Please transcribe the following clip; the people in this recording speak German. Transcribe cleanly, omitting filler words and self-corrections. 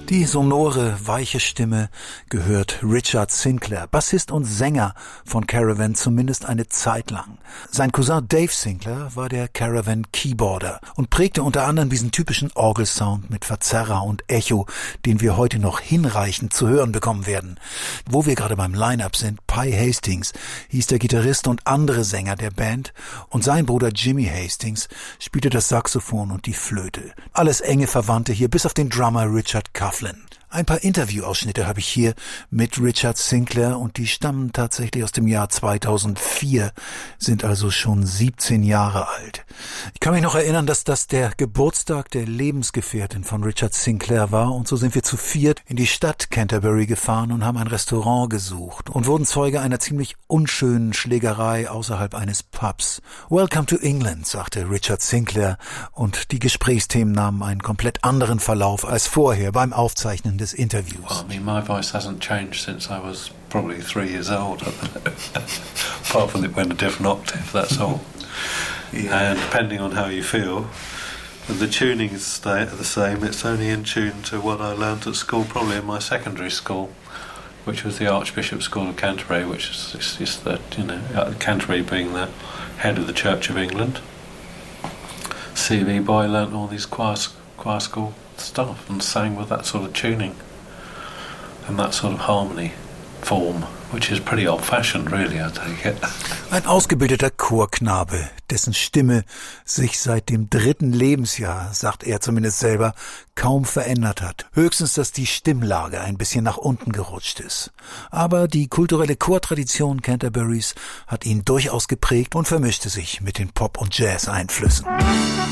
Die sonore, weiche Stimme gehört Richard Sinclair, Bassist und Sänger von Caravan, zumindest eine Zeit lang. Sein Cousin Dave Sinclair war der Caravan-Keyboarder und prägte unter anderem diesen typischen Orgelsound mit Verzerrer und Echo, den wir heute noch hinreichend zu hören bekommen werden. Wo wir gerade beim Line-Up sind, Pye Hastings hieß der Gitarrist und andere Sänger der Band und sein Bruder Jimmy Hastings spielte das Saxophon und die Flöte. Alles enge Verwandte hier, bis auf den Drummer Richard Coughlan. Ein paar Interviewausschnitte habe ich hier mit Richard Sinclair und die stammen tatsächlich aus dem Jahr 2004, sind also schon 17 Jahre alt. Ich kann mich noch erinnern, dass das der Geburtstag der Lebensgefährtin von Richard Sinclair war und so sind wir zu viert in die Stadt Canterbury gefahren und haben ein Restaurant gesucht und wurden Zeuge einer ziemlich unschönen Schlägerei außerhalb eines Pubs. Welcome to England, sagte Richard Sinclair und die Gesprächsthemen nahmen einen komplett anderen Verlauf als vorher beim Aufzeichnen des Interviews. Well, I mean, my voice hasn't changed since I was probably 3 years old. Apart from it went a different octave, that's all. Yeah. And depending on how you feel, the tuning is the same. It's only in tune to what I learnt at school, probably in my secondary school, which was the Archbishop's School of Canterbury, which is just that, Canterbury being the head of the Church of England. CV boy learnt all these choir school stuff and sang with that sort of tuning and that sort of harmony form, which is pretty old-fashioned, really, I take it. Ein ausgebildeter Chorknabe, dessen Stimme sich seit dem 3. Lebensjahr, sagt er zumindest selber, kaum verändert hat. Höchstens, dass die Stimmlage ein bisschen nach unten gerutscht ist. Aber die kulturelle Chortradition Canterburys hat ihn durchaus geprägt und vermischte sich mit den Pop- und Jazz-Einflüssen.